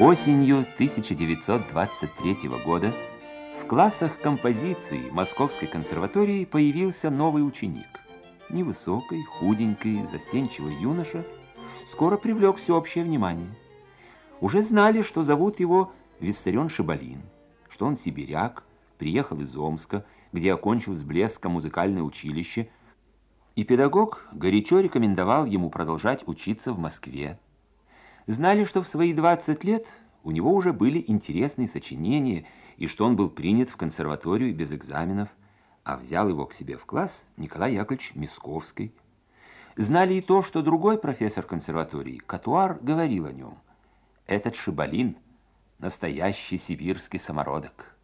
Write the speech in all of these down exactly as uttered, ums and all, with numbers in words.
Осенью тысяча девятьсот двадцать третьего года в классах композиции Московской консерватории появился новый ученик. Невысокий, худенький, застенчивый юноша скоро привлек всеобщее внимание. Уже знали, что зовут его Виссарион Шибалин, что он сибиряк, приехал из Омска, где окончил с блеском музыкальное училище, и педагог горячо рекомендовал ему продолжать учиться в Москве. Знали, что в свои двадцать лет у него уже были интересные сочинения, и что он был принят в консерваторию без экзаменов, а взял его к себе в класс Николай Яковлевич Мясковский. Знали и то, что другой профессор консерватории, Катуар, говорил о нем: «Этот Шибалин – настоящий сибирский самородок».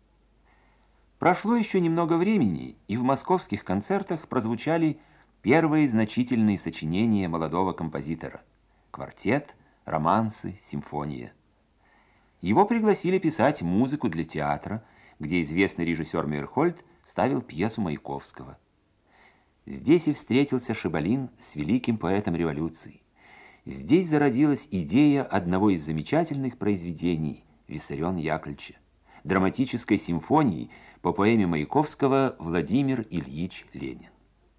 Прошло еще немного времени, и в московских концертах прозвучали первые значительные сочинения молодого композитора – квартет, романсы, симфония. Его пригласили писать музыку для театра, где известный режиссер Мейерхольд ставил пьесу Маяковского. Здесь и встретился Шибалин с великим поэтом революции. Здесь зародилась идея одного из замечательных произведений Виссариона Яковлевича – драматической симфонии по поэме Маяковского «Владимир Ильич Ленин».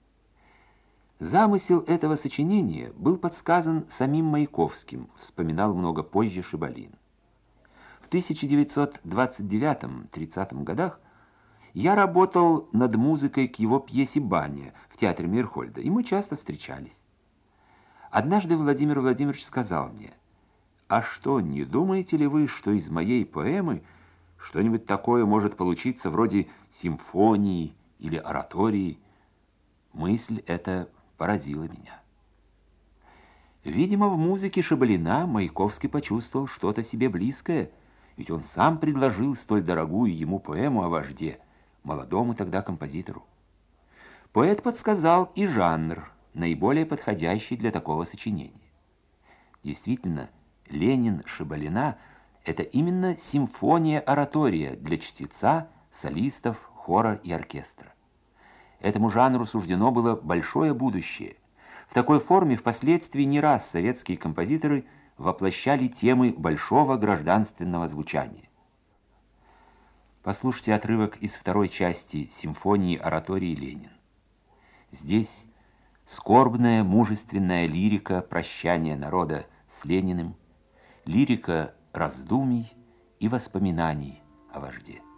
Замысел этого сочинения был подсказан самим Маяковским, вспоминал много позже Шибалин. В тысяча девятьсот двадцать девятом — тридцатом годах я работал над музыкой к его пьесе «Баня» в театре Мейерхольда, и мы часто встречались. Однажды Владимир Владимирович сказал мне: «А что, не думаете ли вы, что из моей поэмы что-нибудь такое может получиться вроде симфонии или оратории?» Мысль эта поразила меня. Видимо, в музыке Шибалина Маяковский почувствовал что-то себе близкое, ведь он сам предложил столь дорогую ему поэму о вожде, молодому тогда композитору. Поэт подсказал и жанр, наиболее подходящий для такого сочинения. Действительно, «Ленин» Шибалина – это именно симфония-оратория для чтеца, солистов, хора и оркестра. Этому жанру суждено было большое будущее. В такой форме впоследствии не раз советские композиторы воплощали темы большого гражданственного звучания. Послушайте отрывок из второй части симфонии оратории «Ленин». Здесь скорбная, мужественная лирика прощания народа с Лениным, лирика раздумий и воспоминаний о вожде.